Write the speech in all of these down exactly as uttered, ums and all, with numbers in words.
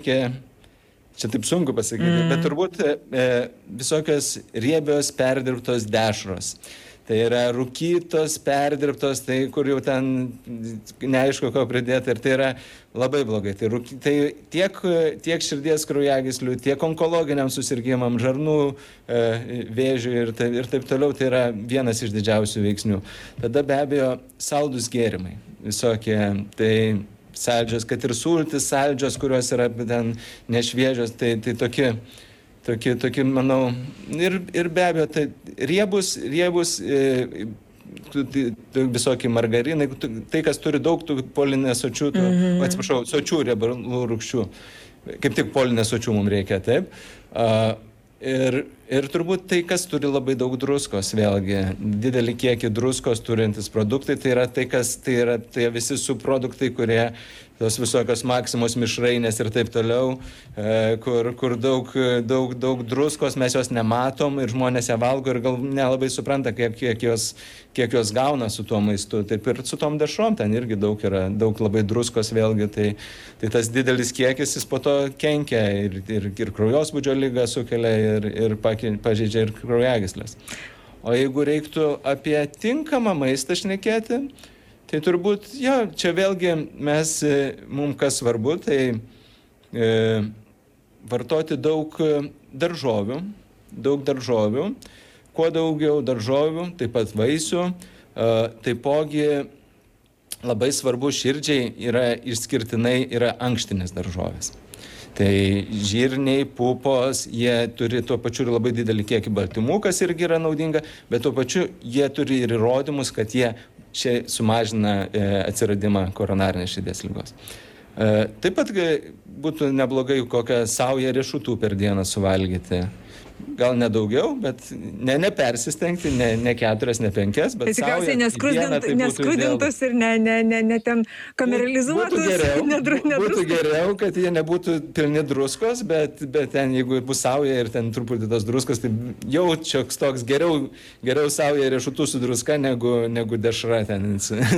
čia taip sunku pasakyti, mm. bet turbūt e, visokios riebios perdirbtos dešros. Tai yra rūkytos, perdirbtos, tai kur jau ten neaišku, ko pridėti, ir tai yra labai blogai. Tai, rūky, tai tiek, tiek širdies kraujagyslių, tiek onkologiniam susirgymam, žarnų e, vėžiui ir, tai, ir taip toliau, tai yra vienas iš didžiausių veiksnių. Tada be abejo saldus gėrimai, visokie, tai saldžios, kad ir sultis saldžios, kurios yra ten nešviežios, tai, tai tokie, tokie, tokie, manau, ir, ir be abejo, tai riebus, riebus e, visokie margarinai, tai, kas turi daug tų polinesočių, mm-hmm. atsiprašau, sočių riebalų rūgščių, kaip tik polinesočių mums reikia, taip. Uh, Ir, ir turbūt tai, kas turi labai daug druskos, vėlgi, didelį kiekį druskos turintis produktai, tai yra tai, kas, tai yra tai visi subproduktai, kurie tos visokios maksimos mišrainės ir taip toliau, e, kur, kur daug, daug, daug druskos, mes jos nematom ir žmonės ją valgo ir gal nelabai supranta, kiek, kiek, jos, kiek jos gauna su tuo maistu. Taip ir su tom dešrom ten irgi daug yra, daug labai druskos vėlgi, tai, tai tas didelis kiekis jis po to kenkia ir, ir, ir kraujosrūdžio ligą sukelia ir, ir pažeidžia ir kraujagyslės. O jeigu reiktų apie tinkamą maistą šnekėti, tai turbūt, jo, čia vėlgi mes, mums kas svarbu, tai e, vartoti daug daržovių, daug daržovių, kuo daugiau daržovių, taip pat vaisių, e, taipogi labai svarbu širdžiai yra išskirtinai yra ankštinės daržovės. Tai žirniai, pupos, jie turi tuo pačiu ir labai didelį kiekį baltymų, kas irgi yra naudinga, bet tuo pačiu jie turi ir įrodymus, kad jie čia sumažina e, atsiradimą koronarinės širdies ligos. E, taip pat būtų neblogai kokią saują riešutų per dieną suvalgyti. Gal nedaugiau, bet ne, ne persistengti, ne, ne keturias, ne penkias, bet tai tikriausiai neskrudint, tai neskrudintus ir ne, ne, ne, ne ten kameralizuotus. Būtų geriau, nedru, būtų geriau, kad jie nebūtų pilni druskos, bet, bet ten, jeigu bus sauja ir ten truputį tos druskos, tai jau čioks toks geriau, geriau sauja riešutų su druska negu, negu dešra ten.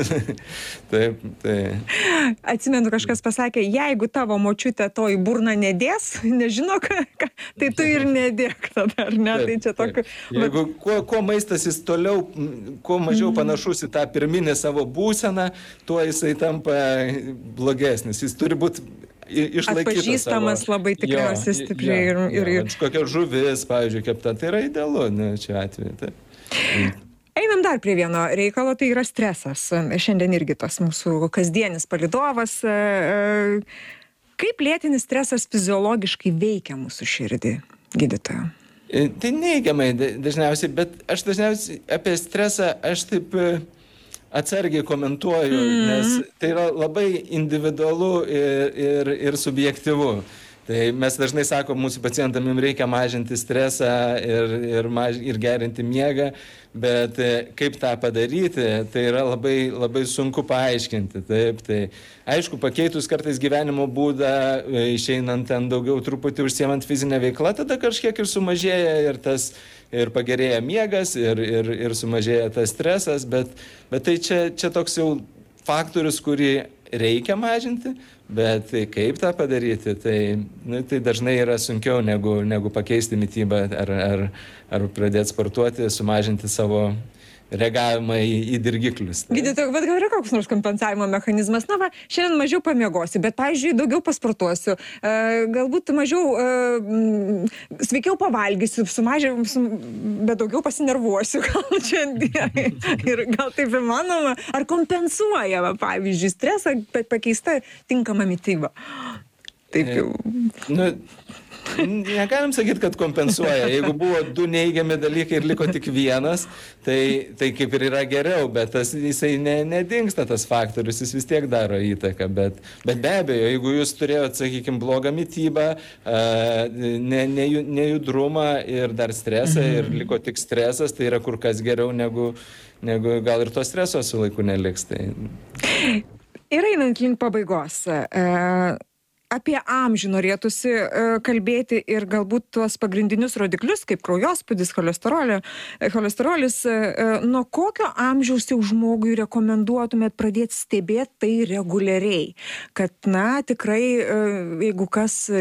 Taip, tai. Atsimenu, kažkas pasakė, jeigu tavo močiutė to į burną nedės, nežino, ką, ką, tai tu ir nedėk. Tada, ar ne? Taip, tai čia tokiu... Jeigu kuo, kuo maistas jis toliau, kuo mažiau mm. panašus į tą pirminį savo būseną, tuo jisai tampa blogesnis. Jis turi būti išlaikytas. Atpažįstamas savo, labai tikriausiai stipriai. Jo, ir, ir, ir... Kokia žuvis, pavyzdžiui, kepta, tai yra idealu, ne, čia atveju. Tai. Einam dar prie vieno reikalo, tai yra stresas. Šiandien irgi tas mūsų kasdienis palydovas. Kaip lėtinis stresas fiziologiškai veikia mūsų širdį, gydytoja? Tai neigiamai dažniausiai, bet aš dažniausiai apie stresą aš taip atsargiai komentuoju, mm. nes tai yra labai individualu ir, ir, ir subjektyvu. Tai mes dažnai sakom, mūsų pacientam jums reikia mažinti stresą ir, ir, maž, ir gerinti miegą, bet kaip tą padaryti, tai yra labai, labai sunku paaiškinti. Taip, tai aišku, pakeitus kartais gyvenimo būdą, išeinant ten daugiau truputį užsiemant fizinę veiklą, tada kažkiek ir sumažėja ir tas, ir pagerėja miegas, ir, ir, ir sumažėja tas stresas, bet, bet tai čia, čia toks jau faktorius, kurį reikia mažinti, bet kaip tą padaryti, tai, nu, tai dažnai yra sunkiau negu, negu pakeisti mitybą ar, ar, ar pradėti sportuoti, sumažinti savo reagavimą į, į dirgiklius. Gydytoja, bet gal yra koks nors kompensavimo mechanizmas? Na va, šiandien mažiau pamiegosiu, bet, pavyzdžiui, daugiau pasportuosiu, e, galbūt mažiau, e, sveikiau pavalgysiu, sumažiau, sum, bet daugiau pasinervuosiu gal šiandien. Ir gal taip įmanoma? Ar kompensuoja, va, pavyzdžiui, stresą, bet pakeista tinkama mityba? Taip jau. E, nu, negalim sakyti, kad kompensuoja. Jeigu buvo du neigiami dalykai ir liko tik vienas, tai, tai kaip ir yra geriau, bet tas, jisai ne, nedingsta tas faktorius, jis vis tiek daro įtaką. Bet, bet be abejo, jeigu jūs turėjot, sakykime, blogą mitybą, ne, ne, nejudrumą ir dar stresą ir liko tik stresas, tai yra kur kas geriau negu, negu gal ir to streso su laiku neliks. Tai... Ir einant link pabaigos, apie amžių norėtųsi kalbėti ir galbūt tuos pagrindinius rodiklius, kaip kraujospūdis, cholesterolio, cholesterolis. Nuo kokio amžiaus jau žmogui rekomenduotumėt pradėti stebėti tai reguliariai? Kad, na, tikrai, jeigu kas